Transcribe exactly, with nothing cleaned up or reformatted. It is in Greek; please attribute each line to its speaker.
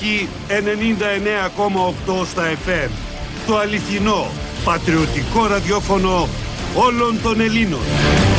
Speaker 1: Θεσσαλονίκη ενενήντα εννέα κόμμα οκτώ στα εφ εμ. Το αληθινό, πατριωτικό ραδιόφωνο όλων των Ελλήνων.